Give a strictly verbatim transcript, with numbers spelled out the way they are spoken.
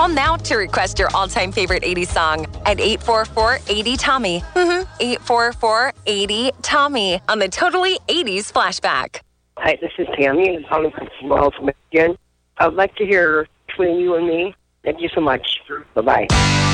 Call now to request your all-time favorite eighties song at eight four four, eight zero, Tommy. Mm-hmm. eight four four, eight zero, Tommy on the Totally eighties Flashback. Hi, this is Tammy. I'm calling from Wells, Michigan. I'd like to hear Between You and Me. Thank you so much. Bye-bye.